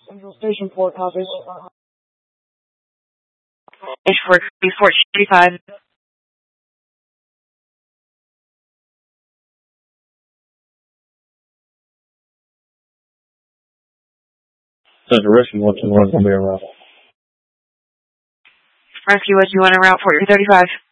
Central Station, Fort Copy. Fort 35. Central Rescue 121 is going to be around. Rescue 121 en route, Fort 35.